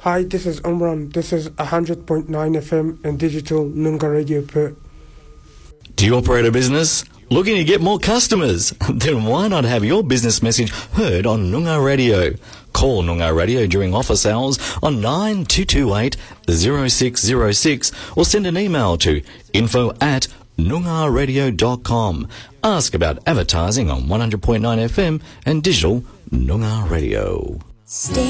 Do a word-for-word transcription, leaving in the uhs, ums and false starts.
Hi, this is Umran. This is one hundred point nine F M and digital Noongar Radio Perth. Do you operate a business? Looking to get more customers? Then why not have your business message heard on Noongar Radio? Call Noongar Radio during office hours on nine two two eight zero six zero six or send an email to info at noongar radio dot com. Ask about advertising on one hundred point nine F M and digital Noongar Radio. Stay